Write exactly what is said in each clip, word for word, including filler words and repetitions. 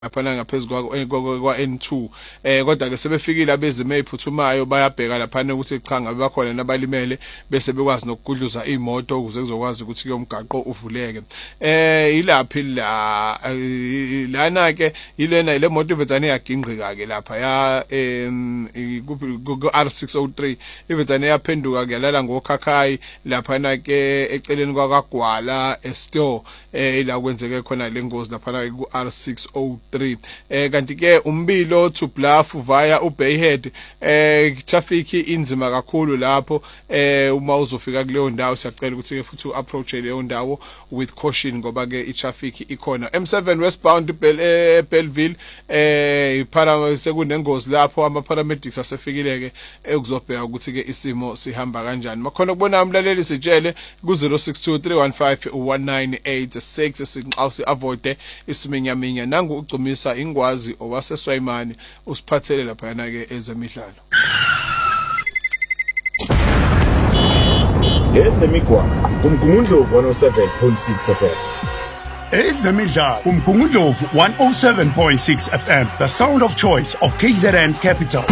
Laphana ngaphezulu kwa N two eh kodwa ke sebefikile abezimo eziphuthumayo bayabheka laphana ukuthi cha ngabe bakhona nabalimele bese bekwazi nokugudluza imoto ukuze kuzokwazi ukuthi ke umgaqo uvuleke eh ilaphi la lana ke ilena ile moto ivetsane yagingqika ke lapha ya ku R six oh three ivetsane yaphenduka ke lala ngokhakhayi laphana ke eceleni kwaKagwala e-store eh ila kwenzeke khona lengozi laphana ku R six oh three eh kanti ke umbilo to Bluff via uBayhead eh traffic inzima kakhulu lapho eh uma uzofika kuleyo ndawo siyacela ukuthi ke futhi approach leyo ndawo with caution ngoba ke itraffic ikhona M seven westbound Bellville eh para sekunengozi lapho ama paramedics asefikile ke ekuzobheka ukuthi ke isimo sihamba kanjani makhona kubona umlaleli sitshele ku zero six two three one five one nine eight six sinqawusi avoid isiminyaminya nangu ugcumisa ingwazi owaseswayimani usiphathele lapha yana ke ezemidlalo ezemigwaqo kumgungundlovu one oh seven point six F M ezemidlalo kumgungundlovu one oh seven point six F M the sound of choice of K Z N Capital.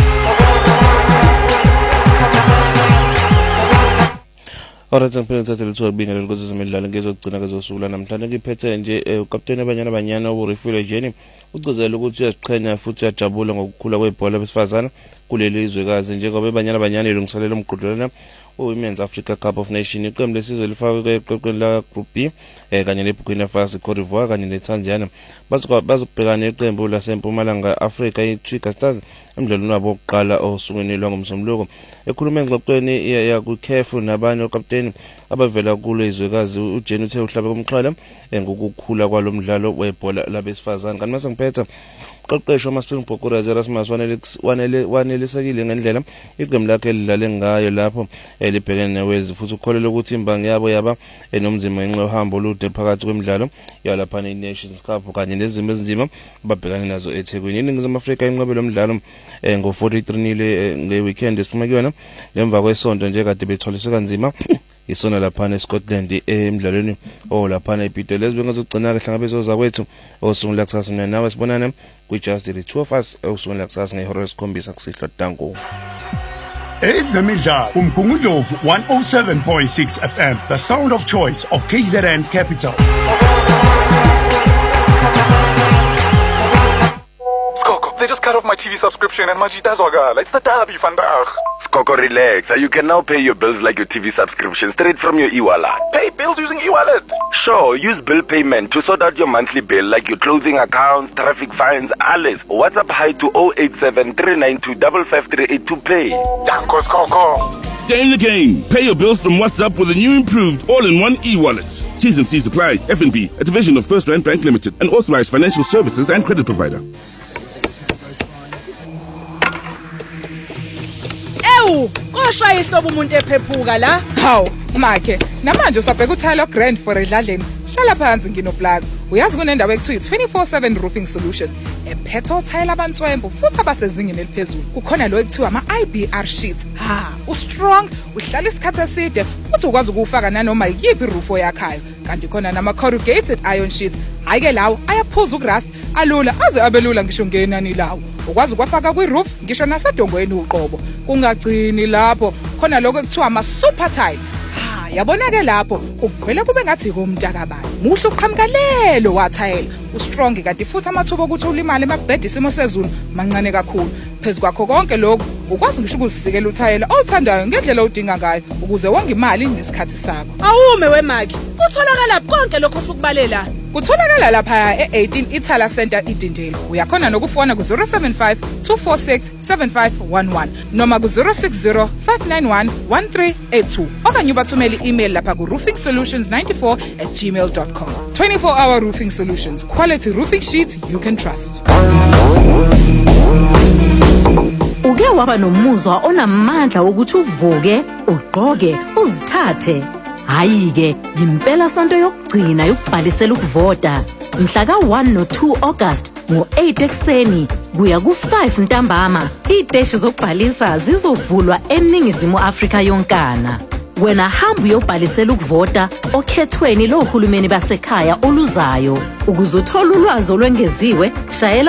Alright, ngempela thathe lithuba libingelele ukuthi zemidlalo ngezokugcina kezosukula namhlanje ngiphethe nje ukapteni abanyana banyana uRefile Jenny ucozela ukuthi uyaziqhenya futhi uyajabula ngokukhula kwebhola besifazana kuleli izwekazi njengoba abanyana banyana ilungiselela umqhudelwano Women's Africa Cup of Nations iqembu lesizwe lifakwe eqoqweni la Group B eh kanye neBurkina Faso, Cote d'Ivoire kanye neTanzania bazobhekana neqembu laseMpumalanga Africa iTwiga Stars emidlalweni wabo oqala osukwini lwangomsombuluko ekhuluma engxoxweni ya ku Careful nabanye okapteni abavela kulo izwekazi uJenny uthe uhlabe kumxhwala ngokukhula kwalomdlalo webhola labesifazana kanti mase ngiphetha uqeqesho amaSpringbok uRasmus wanele wanelisekile ngendlela iqembu lakhe lidlale ngayo lapho elibhekene neWales futhi ukholelwa ukuthi imbangi yabo yaba enomzima enqo uhambo olude phakathi kwemidlalo yalapha neNations Cup kanye nezimo ezinzima ababhekane nazo eThekwini. INingizimu Afrika inqobelo lomdlalo ngo forty-three nil ngeweekend esiphuma kuyona ngemva kwesonto nje kade betholiswe kanzima isona lapha eScotland emidlalweni olapha ePitoli lesibengazogcina kahle ngabezoza kwethu osungula kusasa nawe sibonana kwi just the two of us osungula kusasa ngehora lesikhombisa kusihlwa dango. Ezemidlalo kumgungundlovu one oh seven point six F M the sound of choice of K Z N Capital. Skoko, they just cut off my T V subscription and my Jita Zogala. It's the derby, vandag. Skoko, relax. You can now pay your bills like your T V subscription straight from your e-wallet. Pay bills using e-wallet? Sure, use bill payment to sort out your monthly bill like your clothing accounts, traffic fines, alles. WhatsApp hi to zero eight seven three nine two five five three eight to pay. Danko, Skoko. Stay in the game. Pay your bills from WhatsApp with a new improved all-in-one e-wallet. T's and C's apply. F N B, a division of First Rand Bank Limited, an authorized financial services and credit provider. Ewu, koshaya ihlobo umuntu ephephuka la. Hawu, makhe. Namanje usabheka uThalo Grand for edladleni. Hlala phansi nginoplug. Uyazi kunendawo ekuthiwa twenty-four seven Roofing Solutions. Ephetho thayela abantswembu futhi abasezingeni eliphezulu. Kukhona lo ekuthiwa ama-I B R sheets. Ha, ustrong, uhlala isikhathi eside futhi ukwazi ukufaka nanoma yiphi iroof yakhayo. Kanti khona nama corrugated iron sheets. Ayike lawo ayaphuza ukurust alula aze abelula ngisho ngenani lawo. Ukwazi ukwafaka kwi-roof ngisho nasedongweni uqobo. Kungagcini lapho khona lokho ekuthiwa ama-super tile. Ha, yabonake lapho kuvele kube ngathi kumntakabani. Muhle uqhamukalelo wathayela. Ustrong kanti futhi amathuba ukuthi ulimale emabhedi isimo sezulu mancane kakhulu. Phezu kwakho konke lokho ukwazi ngisho ukusikela uthayela awuthandayo ngendlela odinga ngayo ukuze wonge imali nesikhathi sakho. Awume wemaki. Kutholakala konke lokho sokubalela. Kutholakala lapha e-eighteen Ithala Center iDindelo. Uyakhona nokufona ku zero seven five two four six seven five one one noma ku zero six zero five nine one one three eight two okanye ubathumele i-email lapha ku roofing solutions ninety-four at gmail dot com. twenty-four hour Roofing Solutions, quality roofing sheets you can trust. Uke waba nomuzwa onamandla ukuthi uvuke, ugqoke, uzithathe. Hayike, impela sonto yokugcina yokubhalisela ukuvota. Mhla ka one no two August ngo eight ekseni kuya ku five ntambama. Iteshi zokubhalisa zizovulwa eNingizimu Afrika yonkana. Wena hamba uyobhalisela ukuvota okhethweni lohulumeni basekhaya oluzayo. Ukuze uthole ulwazi olwengeziwe, shayela